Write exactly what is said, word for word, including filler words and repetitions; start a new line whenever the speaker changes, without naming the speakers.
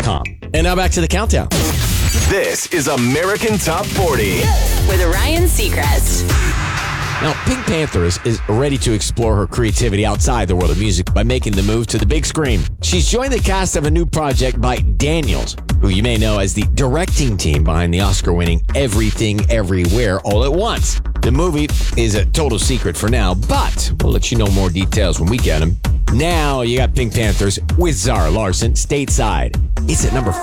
com. And now back to the countdown.
This is American Top forty
with Ryan Seacrest.
Now, Pink Panther is, is ready to explore her creativity outside the world of music by making the move to the big screen. She's joined the cast of a new project by Daniels, who you may know as the directing team behind the Oscar-winning Everything Everywhere All at Once. The movie is a total secret for now, but we'll let you know more details when we get them. Now you got Pink Panthers with Zara Larsson stateside. It's at number